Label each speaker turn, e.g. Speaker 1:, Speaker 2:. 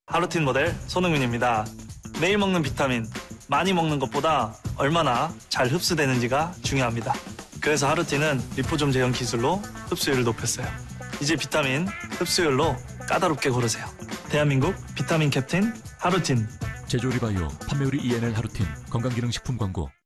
Speaker 1: 하루틴 모델 손흥민입니다. 매일 먹는 비타민, 많이 먹는 것보다 얼마나 잘 흡수되는지가 중요합니다. 그래서 하루틴은 리포좀 제형 기술로 흡수율을 높였어요. 이제 비타민 흡수율로 까다롭게 고르세요. 대한민국 비타민 캡틴 하루틴.
Speaker 2: 제조리바이오 판매율이 ENL 하루틴 건강기능식품 광고.